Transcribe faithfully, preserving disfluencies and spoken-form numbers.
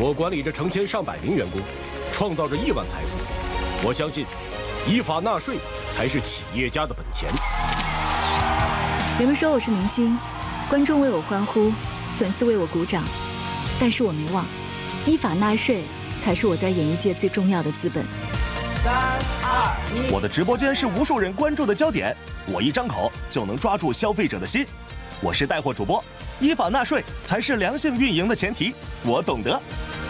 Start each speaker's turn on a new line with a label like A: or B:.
A: 我管理着成千上百名员工，创造着亿万财富。我相信，依法纳税才是企业家的本钱。
B: 人们说我是明星，观众为我欢呼，粉丝为我鼓掌，但是我没忘，依法纳税才是我在演艺界最重要的资本。
C: 三二一，
D: 我的直播间是无数人关注的焦点，我一张口就能抓住消费者的心。我是带货主播，依法纳税才是良性运营的前提，我懂得。